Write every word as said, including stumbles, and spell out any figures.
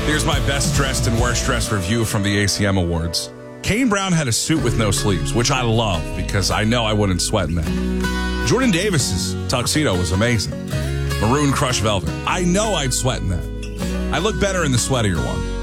Here's my best dressed and worst dressed review from the A C M Awards. Kane Brown had a suit with no sleeves, which I love because I know I wouldn't sweat in that. Jordan Davis's tuxedo was amazing. Maroon crushed velvet. I know I'd sweat in that. I look better in the sweatier one.